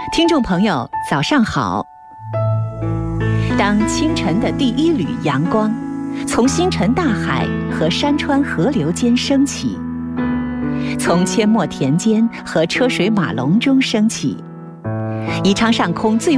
听众朋友，早上好。当清晨的第一缕阳光从星辰大海和山川河流间升起，从阡陌田间和车水马龙中升起，宜昌上空最